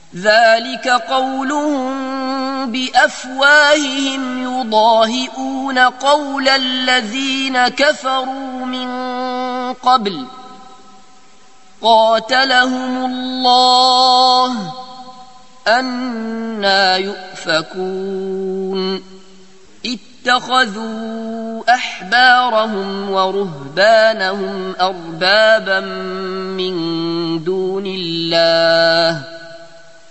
ذلك قولهم بأفواههم يضاهئون قول الذين كفروا من قبل قاتلهم الله أنى يؤفكون اتخذوا أحبارهم ورهبانهم أربابا من دون الله